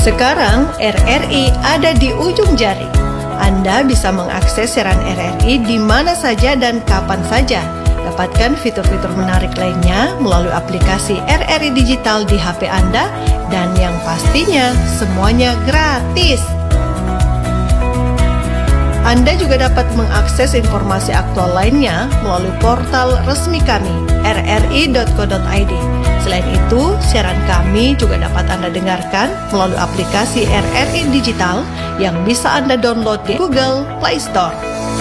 Sekarang RRI ada di ujung jari. Anda bisa mengakses siaran RRI di mana saja dan kapan saja. Dapatkan fitur-fitur menarik lainnya melalui aplikasi RRI Digital di HP Anda dan yang pastinya semuanya gratis. Anda juga dapat mengakses informasi aktual lainnya melalui portal resmi kami, rri.co.id. Selain itu, siaran kami juga dapat Anda dengarkan melalui aplikasi RRI Digital yang bisa Anda download di Google Play Store.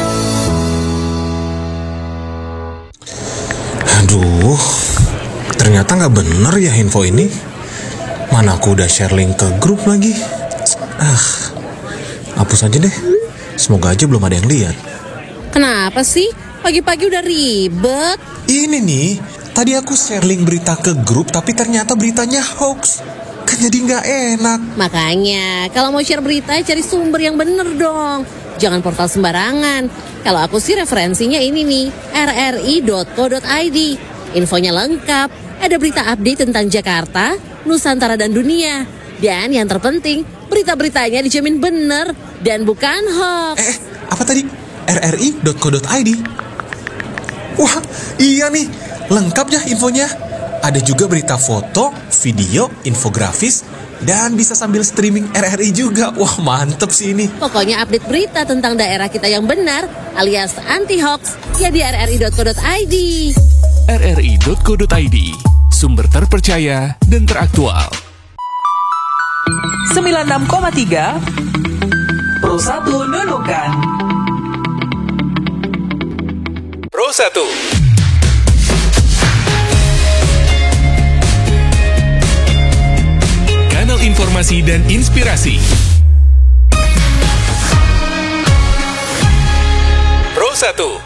Aduh, ternyata nggak bener ya info ini. Mana aku udah share link ke grup lagi. Hapus aja deh. Semoga aja belum ada yang lihat. Kenapa sih? Pagi-pagi udah ribet. Ini nih, tadi aku share link berita ke grup tapi ternyata beritanya hoax. Kan jadi nggak enak. Makanya, kalau mau share berita cari sumber yang bener dong. Jangan portal sembarangan. Kalau aku sih referensinya ini nih, rri.co.id. Infonya lengkap, ada berita update tentang Jakarta, Nusantara dan dunia. Dan yang terpenting, berita-beritanya dijamin bener dan bukan hoax. Apa tadi? rri.co.id? Wah, iya nih, lengkap ya infonya. Ada juga berita foto, video, infografis, dan bisa sambil streaming RRI juga. Wah, mantep sih ini. Pokoknya update berita tentang daerah kita yang benar, alias anti-hoax, ya di rri.co.id. rri.co.id, sumber terpercaya dan teraktual. 96,3 Pro 1 Nunukan. Pro 1. Kanal informasi dan inspirasi. Pro 1.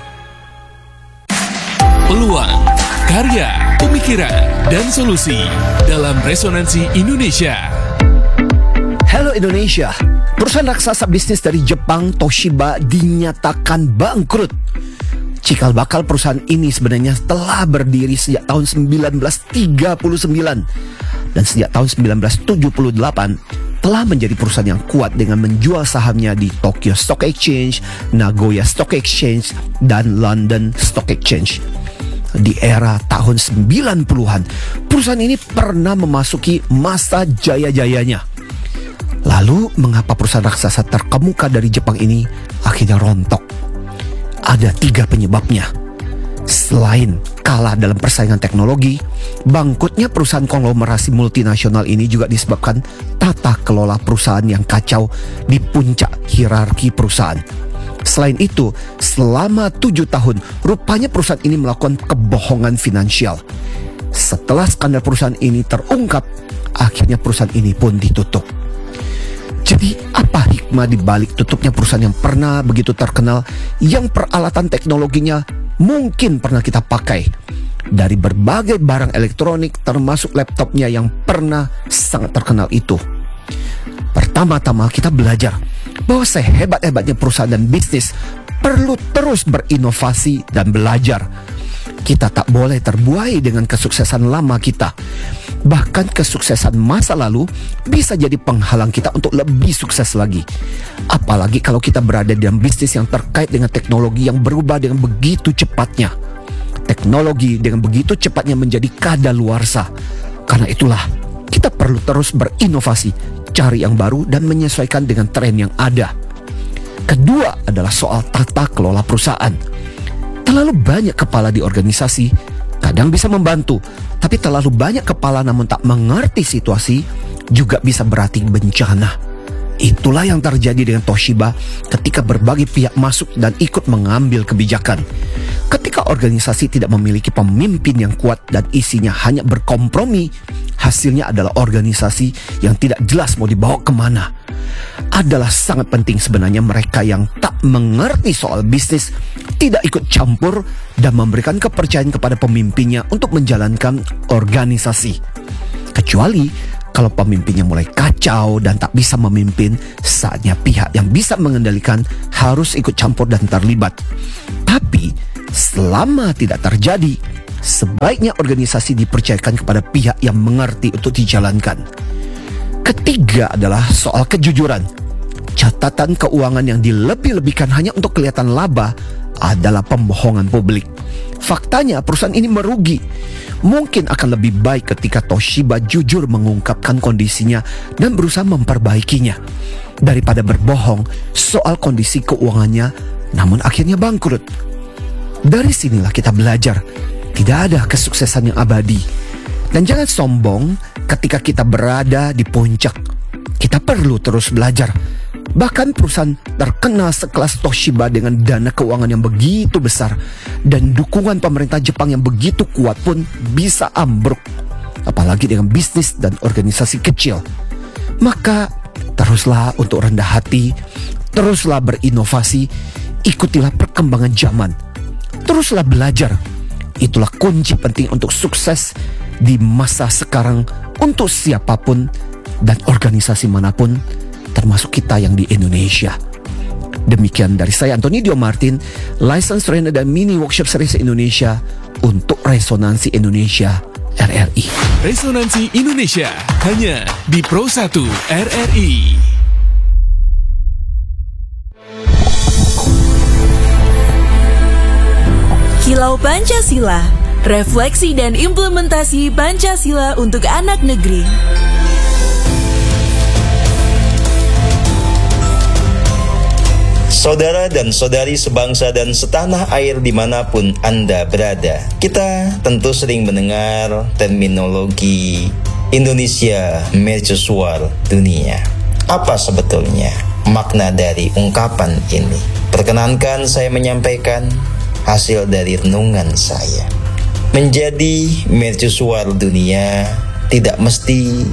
Peluang, karya, pemikiran, dan solusi dalam Resonansi Indonesia. Halo Indonesia, perusahaan raksasa bisnis dari Jepang Toshiba dinyatakan bangkrut. Cikal bakal perusahaan ini sebenarnya telah berdiri sejak tahun 1939 dan sejak tahun 1978 telah menjadi perusahaan yang kuat dengan menjual sahamnya di Tokyo Stock Exchange, Nagoya Stock Exchange, dan London Stock Exchange. Di era tahun 90-an, perusahaan ini pernah memasuki masa jaya-jayanya. Lalu, mengapa perusahaan raksasa terkemuka dari Jepang ini akhirnya rontok? Ada 3 penyebabnya. Selain kalah dalam persaingan teknologi, bangkrutnya perusahaan konglomerasi multinasional ini juga disebabkan tata kelola perusahaan yang kacau di puncak hierarki perusahaan. Selain itu, selama 7 tahun, rupanya perusahaan ini melakukan kebohongan finansial. Setelah skandal perusahaan ini terungkap, akhirnya perusahaan ini pun ditutup. Jadi apa hikmah di balik tutupnya perusahaan yang pernah begitu terkenal, yang peralatan teknologinya mungkin pernah kita pakai? Dari berbagai barang elektronik termasuk laptopnya yang pernah sangat terkenal itu. Pertama-tama kita belajar bahwa sehebat-hebatnya perusahaan dan bisnis perlu terus berinovasi dan belajar. Kita tak boleh terbuai dengan kesuksesan lama kita. Bahkan kesuksesan masa lalu bisa jadi penghalang kita untuk lebih sukses lagi. Apalagi kalau kita berada dalam bisnis yang terkait dengan teknologi yang berubah dengan begitu cepatnya. Teknologi dengan begitu cepatnya menjadi kadaluarsa. Karena itulah kita perlu terus berinovasi, cari yang baru dan menyesuaikan dengan tren yang ada. Kedua adalah soal tata kelola perusahaan. Terlalu banyak kepala di organisasi kadang bisa membantu, tapi terlalu banyak kepala namun tak mengerti situasi juga bisa berarti bencana. Itulah yang terjadi dengan Toshiba ketika berbagai pihak masuk dan ikut mengambil kebijakan. Ketika organisasi tidak memiliki pemimpin yang kuat dan isinya hanya berkompromi, hasilnya adalah organisasi yang tidak jelas mau dibawa kemana. Adalah sangat penting sebenarnya mereka yang tak mengerti soal bisnis tidak ikut campur dan memberikan kepercayaan kepada pemimpinnya untuk menjalankan organisasi. Kecuali kalau pemimpinnya mulai kacau dan tak bisa memimpin, saatnya pihak yang bisa mengendalikan harus ikut campur dan terlibat. Tapi selama tidak terjadi, sebaiknya organisasi dipercayakan kepada pihak yang mengerti untuk dijalankan. Ketiga adalah soal kejujuran. Catatan keuangan yang dilebih-lebihkan hanya untuk kelihatan laba adalah pembohongan publik. Faktanya perusahaan ini merugi. Mungkin akan lebih baik ketika Toshiba jujur mengungkapkan kondisinya dan berusaha memperbaikinya, daripada berbohong soal kondisi keuangannya namun akhirnya bangkrut. Dari sinilah kita belajar, tidak ada kesuksesan yang abadi. Dan jangan sombong ketika kita berada di puncak. Kita perlu terus belajar. Bahkan perusahaan terkenal sekelas Toshiba dengan dana keuangan yang begitu besar dan dukungan pemerintah Jepang yang begitu kuat pun bisa ambruk. Apalagi dengan bisnis dan organisasi kecil. Maka teruslah untuk rendah hati, teruslah berinovasi, ikutilah perkembangan zaman. Teruslah belajar. Itulah kunci penting untuk sukses di masa sekarang untuk siapapun dan organisasi manapun, termasuk kita yang di Indonesia. Demikian dari saya, Anthony Dio Martin, License Trainer dan Mini Workshop Series Indonesia untuk Resonansi Indonesia RRI. Resonansi Indonesia hanya di Pro 1 RRI. Kilau Pancasila, refleksi dan implementasi Pancasila untuk anak negeri. Saudara dan saudari sebangsa dan setanah air dimanapun Anda berada, kita tentu sering mendengar terminologi Indonesia mercusuar dunia. Apa sebetulnya makna dari ungkapan ini? Perkenankan saya menyampaikan hasil dari renungan saya. Menjadi mercusuar dunia tidak mesti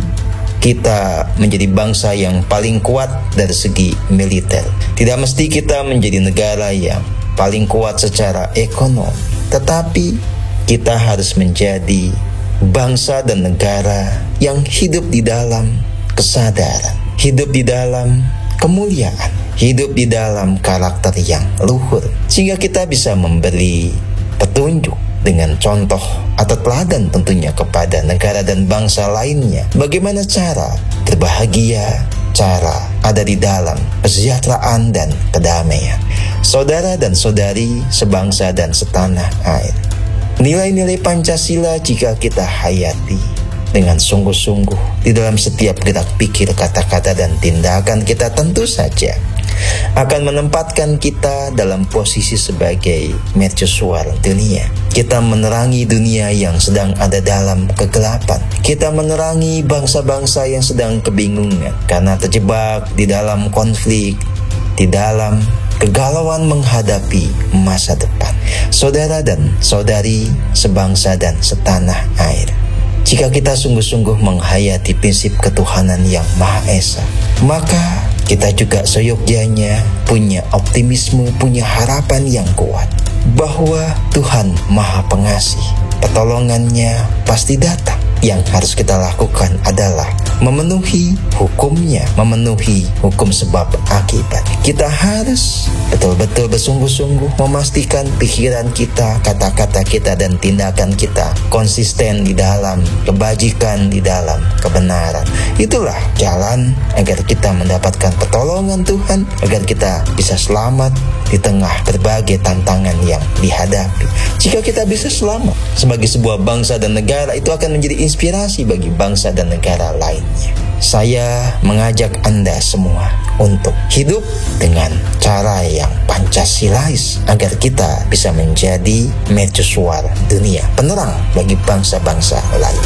kita menjadi bangsa yang paling kuat dari segi militer. Tidak mesti kita menjadi negara yang paling kuat secara ekonomi. Tetapi kita harus menjadi bangsa dan negara yang hidup di dalam kesadaran, hidup di dalam kemuliaan, hidup di dalam karakter yang luhur, sehingga kita bisa memberi petunjuk dengan contoh atau teladan tentunya kepada negara dan bangsa lainnya. Bagaimana cara berbahagia, cara ada di dalam kesejahteraan dan kedamaian. Saudara dan saudari sebangsa dan setanah air, nilai-nilai Pancasila jika kita hayati dengan sungguh-sungguh di dalam setiap gerak pikir, kata-kata dan tindakan kita, tentu saja akan menempatkan kita dalam posisi sebagai mercusuar dunia. Kita menerangi dunia yang sedang ada dalam kegelapan. Kita menerangi bangsa-bangsa yang sedang kebingungan karena terjebak di dalam konflik, di dalam kegalauan menghadapi masa depan. Saudara dan saudari sebangsa dan setanah air, jika kita sungguh-sungguh menghayati prinsip ketuhanan yang Maha Esa, maka kita juga seyogyanya punya optimisme, punya harapan yang kuat bahwa Tuhan Maha Pengasih, pertolongannya pasti datang. Yang harus kita lakukan adalah memenuhi hukumnya, memenuhi hukum sebab akibat. Kita harus betul-betul bersungguh-sungguh memastikan pikiran kita, kata-kata kita, dan tindakan kita konsisten di dalam kebajikan, di dalam kebenaran. Itulah jalan agar kita mendapatkan pertolongan Tuhan, agar kita bisa selamat di tengah berbagai tantangan yang dihadapi. Jika kita bisa selamat sebagai sebuah bangsa dan negara, itu akan menjadi inspirasi bagi bangsa dan negara lainnya. Saya mengajak Anda semua untuk hidup dengan cara yang Pancasilais agar kita bisa menjadi mercusuar dunia, penerang bagi bangsa-bangsa lain.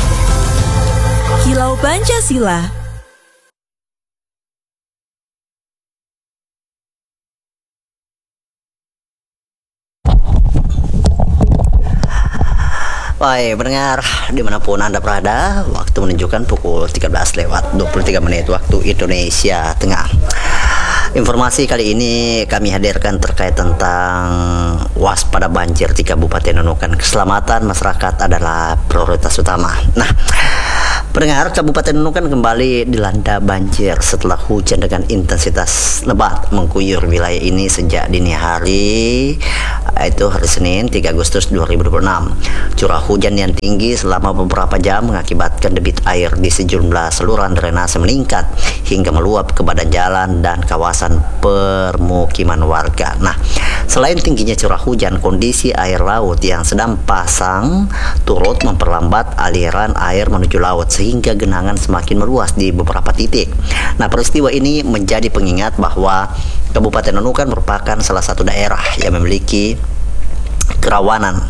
Kilau Pancasila. Baik, pendengar dimanapun Anda berada, waktu menunjukkan pukul 13:23 waktu Indonesia Tengah. Informasi kali ini kami hadirkan terkait tentang waspada banjir di Kabupaten Nunukan. Keselamatan masyarakat adalah prioritas utama. Nah, Pendengar, Kabupaten Nunukan kembali dilanda banjir setelah hujan dengan intensitas lebat mengguyur wilayah ini sejak dini hari, itu hari Senin 3 Agustus 2026. Curah hujan yang tinggi selama beberapa jam mengakibatkan debit air di sejumlah saluran drainase meningkat hingga meluap ke badan jalan dan kawasan permukiman warga. Nah, selain tingginya curah hujan, kondisi air laut yang sedang pasang turut memperlambat aliran air menuju laut sehingga genangan semakin meluas di beberapa titik. Nah, peristiwa ini menjadi pengingat bahwa Kabupaten Nunukan merupakan salah satu daerah yang memiliki kerawanan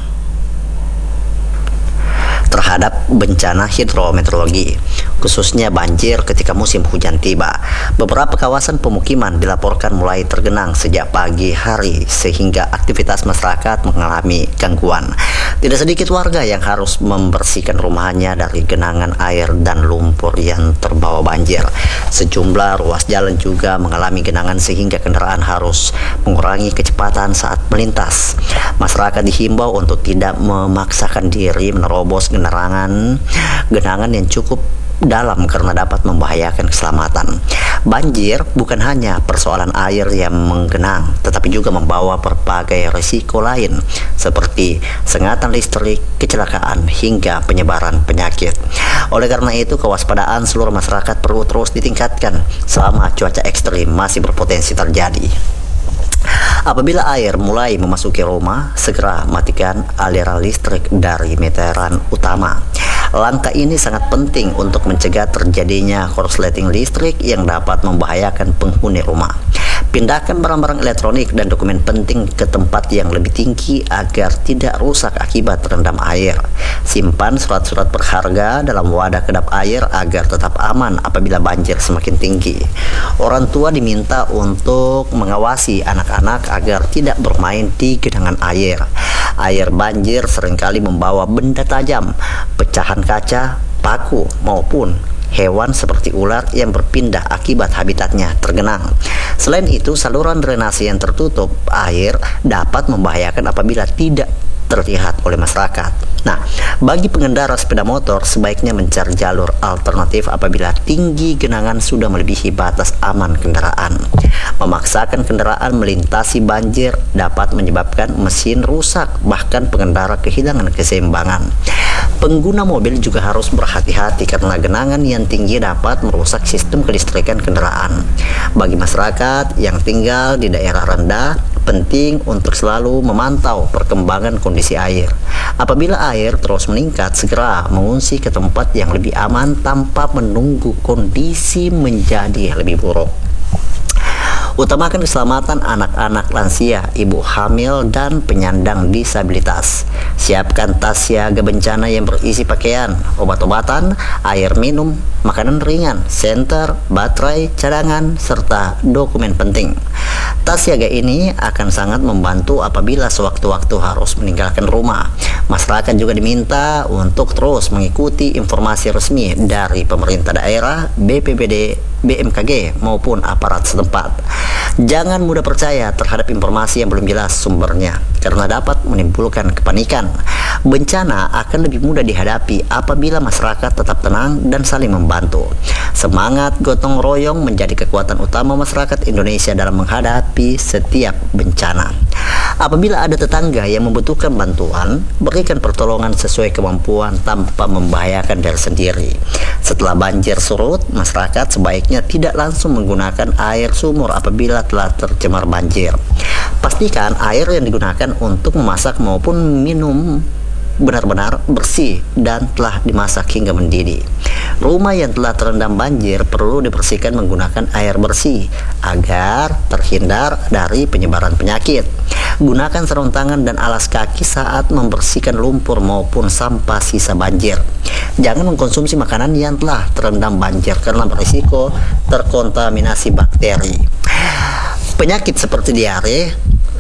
terhadap bencana hidrometeorologi, khususnya banjir ketika musim hujan tiba. Beberapa kawasan pemukiman dilaporkan mulai tergenang sejak pagi hari sehingga aktivitas masyarakat mengalami gangguan. Tidak sedikit warga yang harus membersihkan rumahnya dari genangan air dan lumpur yang terbawa banjir. Sejumlah ruas jalan juga mengalami genangan sehingga kendaraan harus mengurangi kecepatan saat melintas. Masyarakat dihimbau untuk tidak memaksakan diri menerobos genangan yang cukup dalam karena dapat membahayakan keselamatan. Banjir bukan hanya persoalan air yang menggenang, tetapi juga membawa berbagai risiko lain seperti sengatan listrik, kecelakaan, hingga penyebaran penyakit. Oleh karena itu, kewaspadaan seluruh masyarakat perlu terus ditingkatkan selama cuaca ekstrim masih berpotensi terjadi. Apabila air mulai memasuki rumah, segera matikan aliran listrik dari meteran utama. Langkah ini sangat penting untuk mencegah terjadinya korsleting listrik yang dapat membahayakan penghuni rumah. Pindahkan barang-barang elektronik dan dokumen penting ke tempat yang lebih tinggi agar tidak rusak akibat terendam air. Simpan surat-surat berharga dalam wadah kedap air agar tetap aman apabila banjir semakin tinggi. Orang tua diminta untuk mengawasi anak-anak agar tidak bermain di genangan air. Air banjir seringkali membawa benda tajam, pecahan kaca, paku, maupun hewan seperti ular yang berpindah akibat habitatnya tergenang. Selain itu, saluran drainase yang tertutup air dapat membahayakan apabila tidak terlihat oleh masyarakat. Nah, bagi pengendara sepeda motor sebaiknya mencari jalur alternatif apabila tinggi genangan sudah melebihi batas aman kendaraan. Memaksakan kendaraan melintasi banjir dapat menyebabkan mesin rusak, bahkan pengendara kehilangan keseimbangan. Pengguna mobil juga harus berhati-hati karena genangan yang tinggi dapat merusak sistem kelistrikan kendaraan. Bagi masyarakat yang tinggal di daerah rendah, penting untuk selalu memantau perkembangan kondisi air. Apabila air terus meningkat, segera mengungsi ke tempat yang lebih aman tanpa menunggu kondisi menjadi lebih buruk. Utamakan keselamatan anak-anak lansia, ibu hamil, dan penyandang disabilitas. Siapkan tas siaga bencana yang berisi pakaian, obat-obatan, air minum, makanan ringan, senter, baterai, cadangan, serta dokumen penting. Tas siaga ini akan sangat membantu apabila sewaktu-waktu harus meninggalkan rumah. Masyarakat juga diminta untuk terus mengikuti informasi resmi dari pemerintah daerah, BPBD, BMKG, maupun aparat setempat. Jangan mudah percaya terhadap informasi yang belum jelas sumbernya, karena dapat menimbulkan kepanikan. Bencana akan lebih mudah dihadapi apabila masyarakat tetap tenang dan saling membantu. Semangat gotong royong menjadi kekuatan utama masyarakat Indonesia dalam menghadapi setiap bencana. Apabila ada tetangga yang membutuhkan bantuan, berikan pertolongan sesuai kemampuan tanpa membahayakan diri sendiri. Setelah banjir surut, masyarakat sebaiknya tidak langsung menggunakan air sumur apabila telah tercemar banjir. Pastikan air yang digunakan untuk memasak maupun minum benar-benar bersih dan telah dimasak hingga mendidih. Rumah yang telah terendam banjir perlu dibersihkan menggunakan air bersih agar terhindar dari penyebaran penyakit. Gunakan sarung tangan dan alas kaki saat membersihkan lumpur maupun sampah sisa banjir. Jangan mengkonsumsi makanan yang telah terendam banjir karena berisiko terkontaminasi bakteri. Penyakit seperti diare,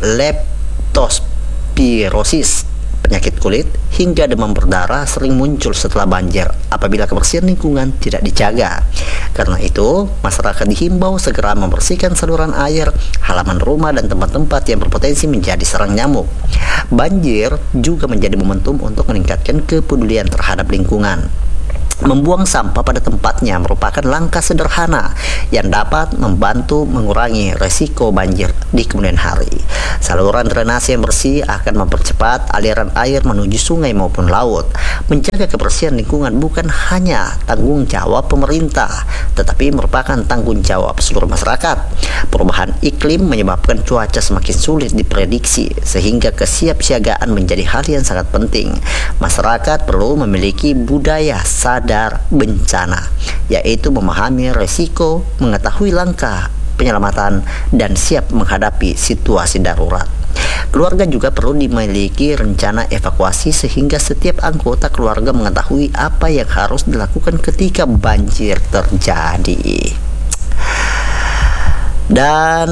leptospirosis, penyakit kulit, hingga demam berdarah sering muncul setelah banjir apabila kebersihan lingkungan tidak dijaga. Karena itu, masyarakat dihimbau segera membersihkan saluran air, halaman rumah, dan tempat-tempat yang berpotensi menjadi sarang nyamuk. Banjir juga menjadi momentum untuk meningkatkan kepedulian terhadap lingkungan. Membuang sampah pada tempatnya merupakan langkah sederhana yang dapat membantu mengurangi resiko banjir di kemudian hari. Saluran drainase yang bersih akan mempercepat aliran air menuju sungai maupun laut. Menjaga kebersihan lingkungan bukan hanya tanggung jawab pemerintah, tetapi merupakan tanggung jawab seluruh masyarakat. Perubahan iklim menyebabkan cuaca semakin sulit diprediksi, sehingga kesiapsiagaan menjadi hal yang sangat penting. Masyarakat perlu memiliki budaya sadar bencana, yaitu memahami resiko, mengetahui langkah penyelamatan, dan siap menghadapi situasi darurat. Keluarga juga perlu dimiliki rencana evakuasi sehingga setiap anggota keluarga mengetahui apa yang harus dilakukan ketika banjir terjadi. Dan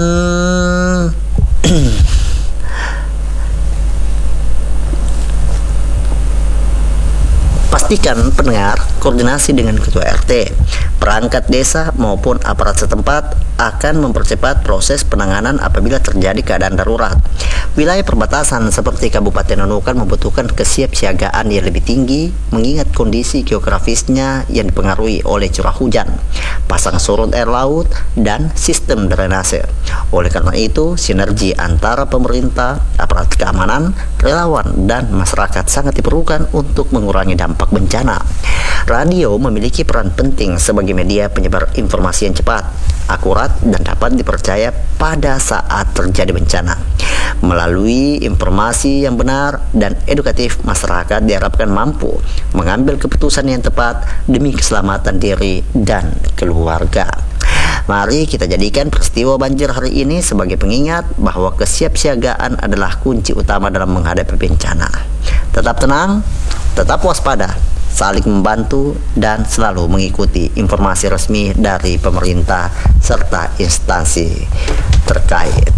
pastikan pendengar koordinasi dengan ketua RT, perangkat desa maupun aparat setempat akan mempercepat proses penanganan apabila terjadi keadaan darurat. Wilayah perbatasan seperti Kabupaten Nunukan membutuhkan kesiapsiagaan yang lebih tinggi mengingat kondisi geografisnya yang dipengaruhi oleh curah hujan, pasang surut air laut, dan sistem drainase. Oleh karena itu, sinergi antara pemerintah, aparat keamanan, relawan, dan masyarakat sangat diperlukan untuk mengurangi dampak bencana. Radio memiliki peran penting sebagai media penyebar informasi yang cepat, akurat, dan dapat dipercaya pada saat terjadi bencana. Melalui informasi yang benar dan edukatif, masyarakat diharapkan mampu mengambil keputusan yang tepat demi keselamatan diri dan keluarga. Mari kita jadikan peristiwa banjir hari ini sebagai pengingat bahwa kesiapsiagaan adalah kunci utama dalam menghadapi bencana. Tetap tenang, tetap waspada, saling membantu, dan selalu mengikuti informasi resmi dari pemerintah serta instansi terkait.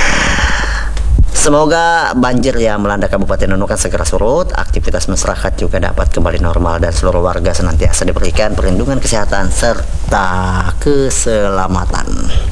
Semoga banjir yang melanda Kabupaten Nunukan segera surut, aktivitas masyarakat juga dapat kembali normal, dan seluruh warga senantiasa diberikan perlindungan kesehatan serta keselamatan.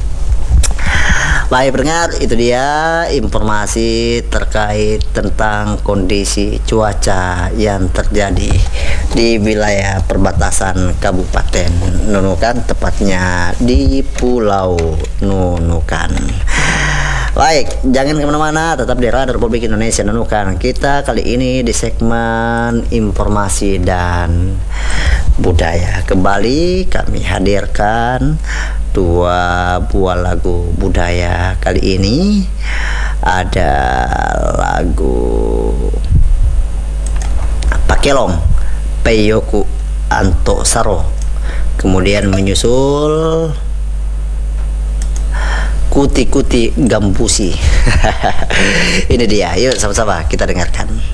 Baik pendengar, itu dia informasi terkait tentang kondisi cuaca yang terjadi di wilayah perbatasan Kabupaten Nunukan, tepatnya di Pulau Nunukan. Baik, jangan kemana-mana, tetap di Radar Republik Indonesia Nunukan. Kita kali ini di segmen informasi dan budaya. Kembali kami hadirkan dua buah lagu budaya. Kali ini ada lagu Pakelong Peyoku Anto Saro, kemudian menyusul Kuti-kuti Gambusi. Ini dia, yuk sama-sama kita dengarkan.